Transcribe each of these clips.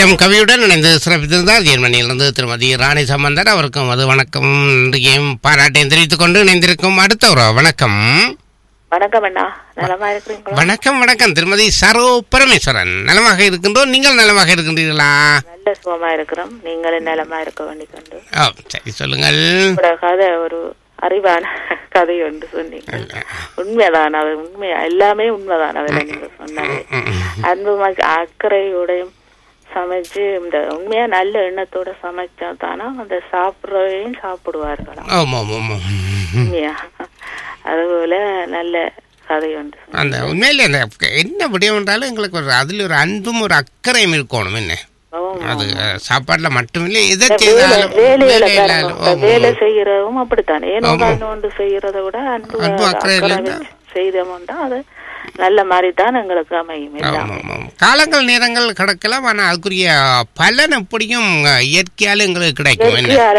வைக்கம் கவியுடன் இணைந்து சிறப்பித்திருந்தார் ஜெர்மனியிலிருந்து திருமதி ராணி சம்பந்தர். அவருக்கும் அது வணக்கம் நன்றியையும் பாராட்டையும் தெரிவித்துக் கொண்டு இணைந்திருக்கும் அடுத்த ஒரு வணக்கம். வணக்கம் அண்ணா, நலமா இருக்கிறீங்களா? வணக்கம் வணக்கம் திருமதி சரோ பரமேஸ்வரன். நலமாக இருக்கின்றோம், நீங்கள் நலமாக இருக்கின்றீர்களா? நல்ல சுகமா இருக்கிறோம், நீங்களும் நலமா இருக்க வேண்டிக்கொண்டு. சரி சொல்லுங்கள். கதை ஒரு அறிவான கதை ஒன்று சொன்னீங்க. உண்மைதான், அது உண்மையா எல்லாமே உண்மைதான். அதுல நீங்க சொன்னது அன்பு அக்கறையோடையும் சமைச்சு இந்த உண்மையா நல்ல எண்ணத்தோட சமைச்சா தானா அந்த சாப்பிட்றவையும் சாப்பிடுவார்களாம். உண்மையா அதுபோல நல்ல கதை ஒன்று. அந்த உண்மையில என்ன விடயம் என்றாலும் எங்களுக்கு ஒரு அதுல ஒரு அன்பும் ஒரு அக்கறையும் இருக்கணும். என்ன அது சாப்பாடுல மட்டுமில்லை, எதை செய்தாலும் வேலை செய்யறதும் அப்படித்தான். ஏனோ ஒன்று செய்யறத விட அன்பு அக்கறை செய்தோம்னா அது நல்ல மாதிரி தான் எங்களுக்கு அமையும். காலங்கள் நேரங்கள் கிடக்கலாம், ஆனா அதுக்குரிய பலன் எப்படியும் இயற்கையால எங்களுக்கு கிடைக்கும்.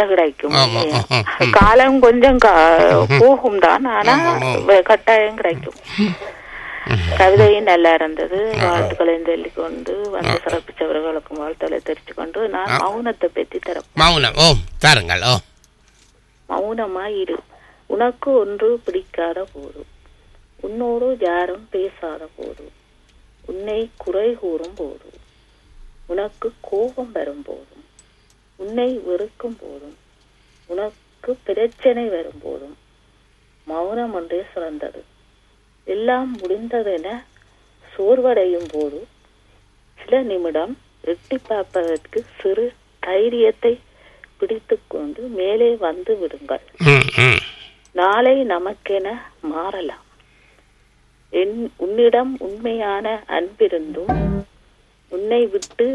காலம் கொஞ்சம் போகும் தான், ஆனா கட்டாயம் கிடைக்கும். கவிதையும் நல்லா இருந்தது. வாழ்த்துக்களையும் சொல்லிக்கொண்டு வந்து சிறப்பிச்சவர்களுக்கும் வாழ்த்துக்களை தெரிவித்துக் கொண்டு நான் மௌனத்தை பற்றி தருங்கள். மௌனமாயிரு, உனக்கு ஒன்று பிடிக்காத போது, உன்னோடு யாரும் பேசாத போது, உன்னை குறை கூறும் போது, உனக்கு கோபம் வரும் போதும், உன்னை வெறுக்கும் போதும், உனக்கு பிரச்சனை வரும் போதும் மௌனம் ஒன்றே சிறந்தது. எல்லாம் முடிந்ததென சோர்வடையும் போது சில நிமிடம் எட்டி பார்ப்பதற்கு சிறு தைரியத்தை பிடித்து கொண்டு மேலே வந்து விடுங்கள். நாளை நமக்கென மாறலாம். உன்னிடம் உண்மையான அன்பிருந்தும் உன்னை விட்டு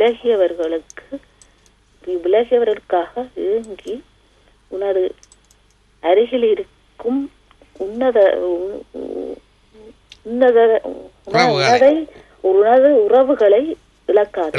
விலகியவர்களுக்காக ஏங்கி உனது அருகில் இருக்கும் உனது உறவுகளை இழக்காது.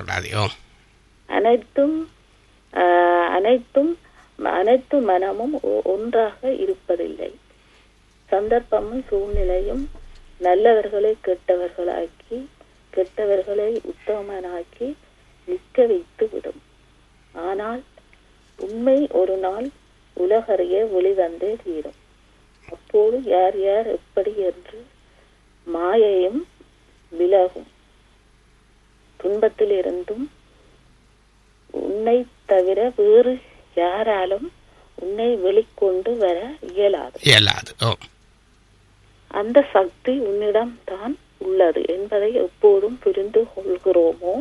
அனைத்து மனமும் ஒன்றாக இருப்பதில்லை. சந்தர்ப்பமும் சூழ்நிலையும் நல்லவர்களை கெட்டவர்களாக்கி, கெட்டவர்களை உத்தமனாக்கி நிற்க வைத்து விடும். ஆனால் உண்மை ஒரு நாள் உலகறிய வெளிவந்தே தீரும். அப்போது யார் யார் எப்படி என்று மாயையும் விலகும். துன்பத்தில் இருந்தும் உன்னை தவிர வேறு யாராலும் உன்னை வெளிக்கொண்டு வர இயலாது. அந்த சக்தி உன்னிடம் தான் உள்ளது என்பதை எப்போதும் புரிந்து கொள்கிறோமோ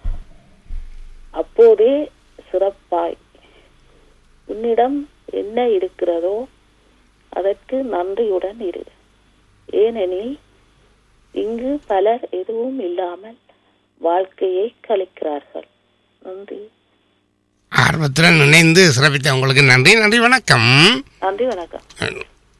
அப்போதே சிறப்பாய். உன்னிடம் என்ன இருக்கிறதோ அதற்கு நன்றியுடன் இரு. ஏனெனில் இங்கு பலர் எதுவும் இல்லாமல் வாழ்க்கையை கழிக்கிறார்கள். நன்றி. ஆர்வத்துடன் இணைந்து சிறப்பித்த உங்களுக்கு நன்றி. நன்றி, வணக்கம். நன்றி, வணக்கம்.